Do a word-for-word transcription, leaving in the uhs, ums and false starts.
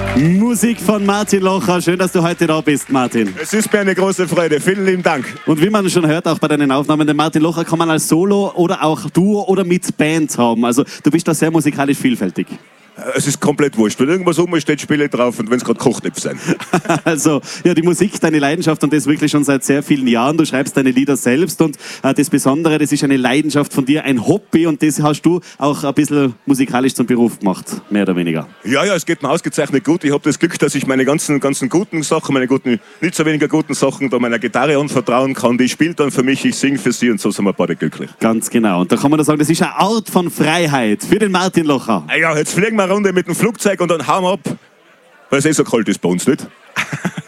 Musik von Martin Locher. Schön, dass du heute da bist, Martin. Es ist mir eine große Freude. Vielen lieben Dank. Und wie man schon hört, auch bei deinen Aufnahmen, den Martin Locher kann man als Solo oder auch Duo oder mit Band haben. Also du bist da sehr musikalisch vielfältig. Es ist komplett wurscht. Wenn irgendwas oben steht, spiele ich drauf und wenn es gerade Kochtöpfe sind. Also, ja, die Musik, deine Leidenschaft und das wirklich schon seit sehr vielen Jahren. Du schreibst deine Lieder selbst und äh, das Besondere, das ist eine Leidenschaft von dir, ein Hobby und das hast du auch ein bisschen musikalisch zum Beruf gemacht, mehr oder weniger. Ja, ja, es geht mir ausgezeichnet gut. Ich habe das Glück, dass ich meine ganzen, ganzen guten Sachen, meine guten, nicht so weniger guten Sachen da meiner Gitarre anvertrauen kann. Die spielt dann für mich, ich singe für sie und so sind wir beide glücklich. Ganz genau. Und da kann man da sagen, das ist eine Art von Freiheit für den Martin Locher. Ja, jetzt fliegen wir eine Runde mit dem Flugzeug und dann hauen wir ab, weil es eh so kalt ist bei uns, nicht?